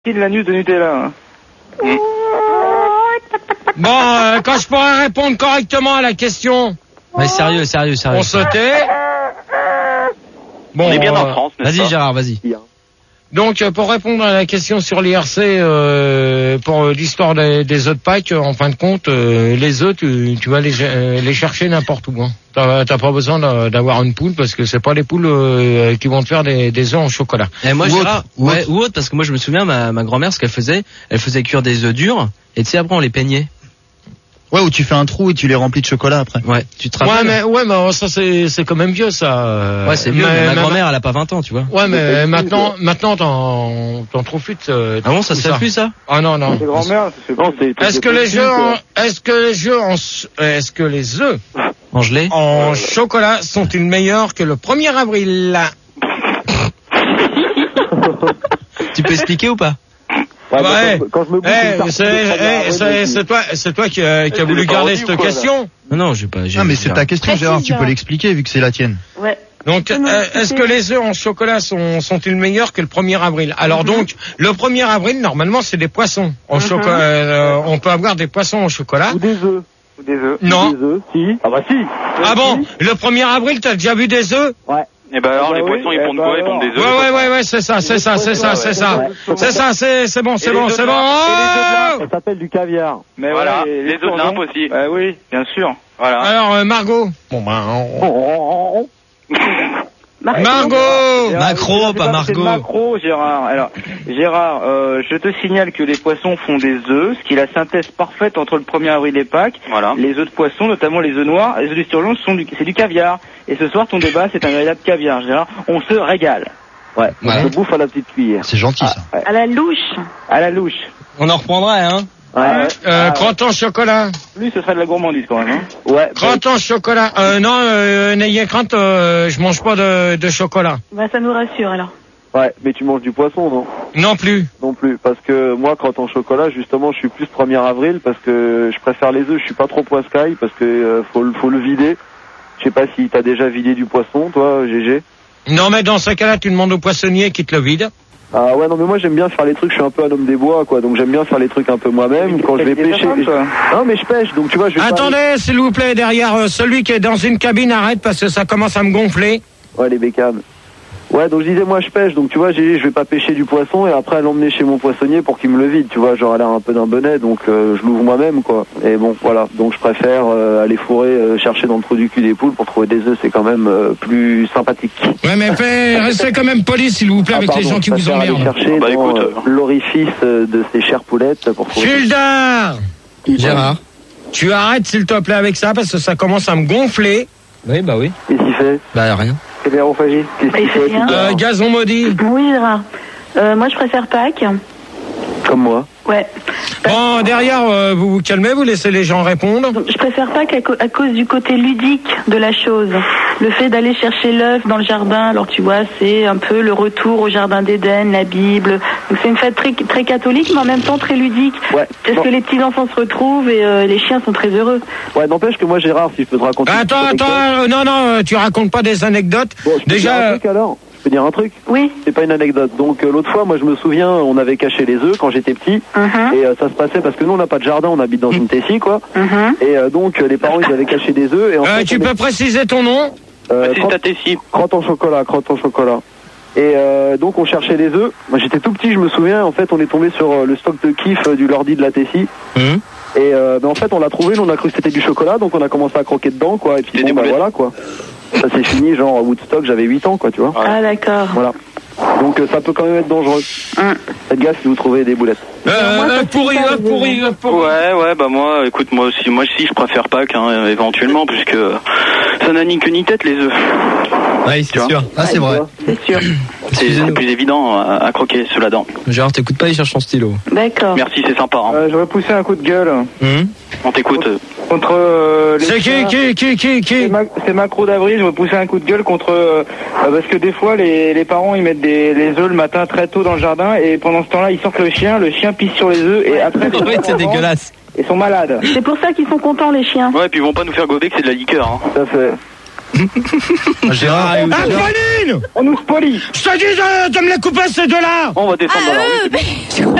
de l'anus de Nutella. Bon, quand je pourrais répondre correctement à la question. Ouais, sérieux. On se tait. Bon, on est bien en France, n'est-ce vas-y pas? Gérard, vas-y. Donc, pour répondre à la question sur l'IRC, pour l'histoire des œufs de Pâques, en fin de compte, les œufs, tu vas les chercher n'importe où. Hein. T'as pas besoin d'avoir une poule parce que c'est pas les poules qui vont te faire des œufs en chocolat. Et moi, ou Gérard, ou autre, parce que moi je me souviens, ma grand-mère, ce qu'elle faisait, elle faisait cuire des œufs durs, et tu sais, après on les peignait. Ouais, où tu fais un trou et tu les remplis de chocolat après. Ouais, tu te rappelles? mais ça c'est quand même vieux ça. Ouais, c'est vieux, mais ma grand-mère elle a pas 20 ans, tu vois. Ouais, mais maintenant t'en trouves plus. Ah bon, ça se fait plus ça? Ah non. C'est grand-mère, Est-ce que les œufs en gelée en chocolat sont-ils meilleurs que le 1er avril? Tu peux expliquer ou pas? Ouais. Quand je me c'est toi qui a voulu garder cette question. Non, j'ai pas. Ah, mais c'est ta question, Gérard, tu peux l'expliquer vu que c'est la tienne. Ouais. Donc, est-ce que les œufs en chocolat sont-ils meilleurs que le 1er avril? Alors donc, le 1er avril, normalement, c'est des poissons en chocolat. On peut avoir des poissons au chocolat. Ou des œufs. Non. Des œufs, si. Ah bah si. Ah bon? Le 1er avril, t'as déjà vu des œufs? Ouais. Et ben alors, les poissons, ils pondent quoi? Ils pondent des œufs. Ouais, c'est ça, c'est bon. Ça s'appelle du caviar. Mais voilà, les œufs de nymphes aussi. Oui, bien sûr. Voilà. Alors, Margot. Bon, Margot! Macro, pas Margot. Macro, Gérard. Alors, Gérard, je te signale que les poissons font des œufs, ce qui est la synthèse parfaite entre le 1er avril et Pâques. Voilà. Les œufs de poisson, notamment les œufs noirs, les œufs du surgelon, c'est du caviar. Et ce soir, ton débat, c'est un véritable caviar, Gérard. On se régale. Ouais. On se bouffe à la petite cuillère. C'est gentil, ça. Ouais. À la louche. À la louche. On en reprendra, hein. Ouais. Crotte chocolat. Lui, ce serait de la gourmandise quand même, hein. Ouais. Crotte chocolat. Non, n'ayez crainte, je mange pas de chocolat. Bah, ça nous rassure, alors. Ouais, mais tu manges du poisson, non? Non plus. Non plus, parce que moi, quand en chocolat, justement, je suis plus 1er avril, parce que je préfère les œufs, je suis pas trop poiscaille, parce que faut le vider. Je sais pas si t'as déjà vidé du poisson, toi, GG. Non, mais dans ce cas-là, tu demandes au poissonnier qui te le vide. Ah ouais, non, mais moi j'aime bien faire les trucs, je suis un peu un homme des bois, quoi, donc j'aime bien faire les trucs un peu moi-même. Quand je vais pêcher. Non, mais je pêche, donc tu vois, je vais. Attendez, s'il vous plaît, derrière celui qui est dans une cabine, arrête parce que ça commence à me gonfler. Ouais, les bécanes. Ouais, donc je disais, moi je pêche, donc tu vois, je vais pas pêcher du poisson et après l'emmener chez mon poissonnier pour qu'il me le vide, tu vois, genre elle a un peu d'un bonnet, donc je l'ouvre moi-même, quoi. Et bon, voilà, donc je préfère aller fourrer, chercher dans le trou du cul des poules pour trouver des œufs, c'est quand même plus sympathique. Ouais, mais restez quand même poli, s'il vous plaît, avec les gens qui vous emmerdent. Aller chercher dans l'orifice de ces chères poulettes pour trouver. Gildard! Gérard. Tu arrêtes, s'il te plaît, avec ça, parce que ça commence à me gonfler. Oui, bah oui. Qu'est-ce qu'il fait? Bah rien. C'est l'aérophagie. Qu'est-ce qu'il fait? Gazon maudit. Oui, Gérard. Moi, je préfère Pâques. Comme moi. Ouais. Bon, derrière, vous vous calmez, vous laissez les gens répondre. Je préfère Pâques à cause du côté ludique de la chose. Le fait d'aller chercher l'œuf dans le jardin, alors tu vois, c'est un peu le retour au jardin d'Éden, la Bible. Donc c'est une fête très, très catholique, mais en même temps très ludique. Ouais. Parce que les petits-enfants se retrouvent et les chiens sont très heureux. Ouais, n'empêche que moi, Gérard, si je peux te raconter... Attends, non, tu racontes pas des anecdotes. Bon, déjà... Je peux dire un truc? Oui. C'est pas une anecdote. Donc l'autre fois, moi je me souviens, on avait caché les œufs quand j'étais petit. Et ça se passait parce que nous on n'a pas de jardin, on habite dans une tessie, quoi. Et donc les parents ils avaient caché des œufs. Et en fait, tu peux préciser ton nom? C'est ta tessie. Crotte en chocolat. Et donc on cherchait les œufs. Moi j'étais tout petit, je me souviens. En fait on est tombé sur le stock de kiff du Lordi de la tessie. Et en fait on l'a trouvé, nous on a cru que c'était du chocolat, donc on a commencé à croquer dedans, quoi. Et puis bon, bah voilà, quoi. Ça c'est fini, genre Woodstock, j'avais 8 ans, quoi, tu vois. Ah d'accord. Voilà. Donc ça peut quand même être dangereux. Faites gaffe si vous trouvez des boulettes. Pourri. Ouais, bah moi, écoute, moi aussi, je préfère Pâques, hein, éventuellement, puisque ça n'a ni queue ni tête, les œufs. Oui, c'est sûr. Ah, c'est vrai. C'est sûr. C'est plus évident à croquer sous la dent. Gérard, t'écoutes pas, il cherche son stylo. D'accord. Merci, c'est sympa. Hein. J'aurais poussé un coup de gueule. On t'écoute. Contre les... C'est qui C'est Macro d'Avril, je vais pousser un coup de gueule contre... parce que des fois, les parents, ils mettent les œufs le matin très tôt dans le jardin, et pendant ce temps-là, ils sortent le chien pisse sur les œufs, et après... Oui, c'est dégueulasse. Ils sont malades. C'est pour ça qu'ils sont contents, les chiens. Ouais, et puis ils vont pas nous faire gober que c'est de la liqueur. Hein. Tout à fait. Gérard, Antoine, On nous spolie. je te dis de me les couper ces deux-là. On va descendre dans la rue.